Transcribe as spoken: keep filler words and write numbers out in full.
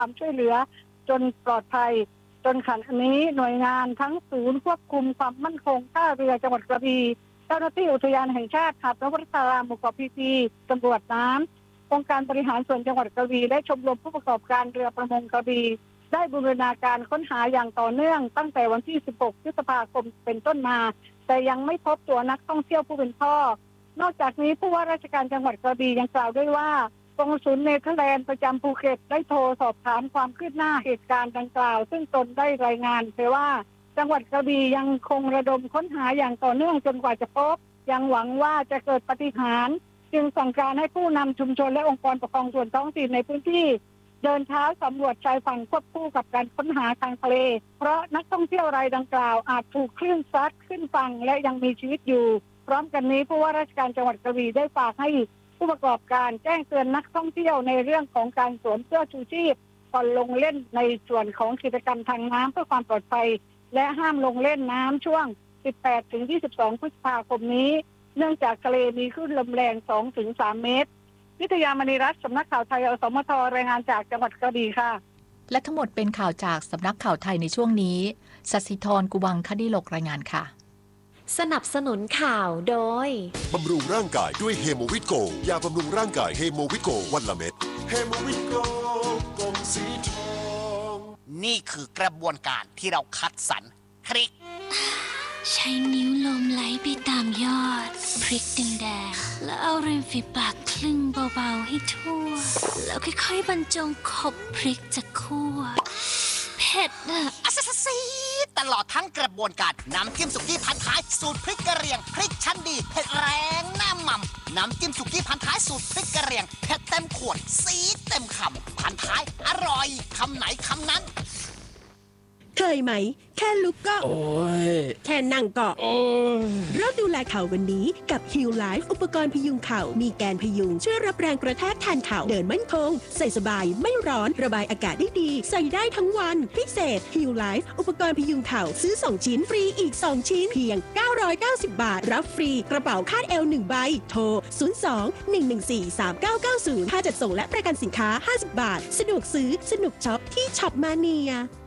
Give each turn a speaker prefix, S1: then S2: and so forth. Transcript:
S1: ความช่วยเหลือจนปลอดภัยจนขณะนี้หน่วยงานทั้งศูนย์ควบคุมความมั่นคงท่าเรือจังหวัดกระบี่เจ้าหน้าที่อุทยานแห่งชาติหาดนพรัตน์หมู่เกาะพีพีตำรวจน้ำองค์การบริหารส่วนจังหวัดกระบี่และชมรมผู้ประกอบการเรือประมงกระบี่ได้บูรณาการค้นหาอย่างต่อเนื่องตั้งแต่วันที่สิบหกพฤษภาคมเป็นต้นมาแต่ยังไม่พบตัวนักท่องเที่ยวผู้เป็นพ่อนอกจากนี้ผู้ว่าราชการจังหวัดกระบี่ยังกล่าวด้วยว่ากองศูนย์เนเธอร์แลนด์ประจำภูเก็ตได้โทรสอบถามความคืบหน้าเหตุการณ์ดังกล่าวซึ่งตนได้รายงานเผยว่าจังหวัดกระบี่ยังคงระดมค้นหาอย่างต่อเนื่องจนกว่าจะพบยังหวังว่าจะเกิดปาฏิหาริย์จึงสั่งการให้ผู้นำชุมชนและองค์กรปกครองส่วนท้องถิ่นในพื้นที่เดินเท้าสำรวจชายฝั่งควบคู่กับการค้นหาทางทะเลเพราะนักท่องเที่ยวรายดังกล่าวอาจถูกคลื่นซัดขึ้นฝั่งและยังมีชีวิตอยู่พร้อมกันนี้ผู้ว่าราชการจังหวัดกระบี่ได้ฝากให้ผู้ประกอบการแจ้งเตือนนักท่องเที่ยวในเรื่องของการสวมเสื้อชูชีพก่อนลงเล่นในส่วนของกิจกรรมทางน้ำเพื่อความปลอดภัยและห้ามลงเล่นน้ำช่วง สิบแปดถึงยี่สิบสอง พฤษภาคมนี้เนื่องจากทะเลมีคลื่นลมแรง สองถึงสาม เมตรวิทยามณีรัตน์สำนักข่าวไทยอสมทรายงานจากจังหวัดกระบี่ค่ะ
S2: และทั้งหมดเป็นข่าวจากสำนักข่าวไทยในช่วงนี้สัสิธรกุวังคดีโลกรายงานค่ะ
S3: สนับสนุนข่าวโดย
S4: บำรุงร่างกายด้วยเฮโมวิตโกยาบำรุงร่างกายเฮโมวิตโกวันละเม็ดเฮโมวิตโกกลมสีทอง
S5: นี่คือกระบวนการที่เราคัดสรรพริก
S6: ใช้นิ้วลมไหลไปตามยอดพริกแดงๆแล้วเอาริมฝีปากคลึงเบาๆให้ทั่วแล้วค่อยๆบรรจงขบพริกจากคั่วเผ็ดอะ
S5: อัสซีตลอดทั้งกระบวนการน้ำจิ้มสุกี้พันท้ายสูตรพริกกระเหรี่ยงพริกชั้นดีเผ็ดแรงหน้าหม่ำน้ำจิ้มสุกี้พันท้ายสูตรพริกกระเหรี่ยงเผ็ดเต็มขวดซีดเต็มคำพันท้ายอร่อยคำไหนคำนั้น
S7: เคยไหมแค่ลุกก็โอ้ยแค่นั่งก็โอ้ยเริ่มดูแลเข่าวันนี้กับ Heal Life อุปกรณ์พยุงเข่ามีแกนพยุงช่วยรับแรงกระแทกแทนเข่าเดินมั่นคงใส่สบายไม่ร้อนระบายอากาศได้ดีใส่ได้ทั้งวันพิเศษ Heal Life อุปกรณ์พยุงเข่าซื้อสองชิ้นฟรีอีกสองชิ้นเพียงเก้าร้อยเก้าสิบบาทรับฟรีกระเป๋าคาดเอวหนึ่งใบโทรศูนย์ สอง หนึ่ง หนึ่ง สี่ สาม เก้า เก้า ศูนย์ค่าจัดส่งและประกันสินค้าห้าสิบบาทสะดวกซื้อสนุกช็อปที่ช็อปมาเนีย